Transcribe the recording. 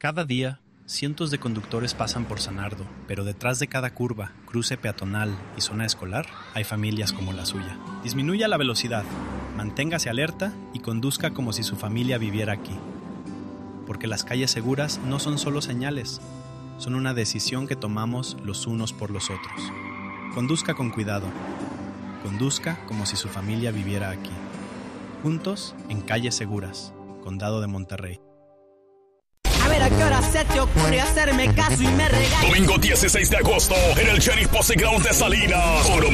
Cada día, cientos de conductores pasan por San Ardo, pero detrás de cada curva, cruce peatonal y zona escolar, hay familias como la suya. Disminuya la velocidad, manténgase alerta y conduzca como si su familia viviera aquí. Porque las calles seguras no son solo señales, son una decisión que tomamos los unos por los otros. Conduzca con cuidado. Conduzca como si su familia viviera aquí. Juntos en Calles Seguras, Condado de Monterrey. A ver a qué hora se te ocurre hacerme caso y me regalas. Domingo 16 de agosto en el Sheriff Posse Ground de Salinas. Oro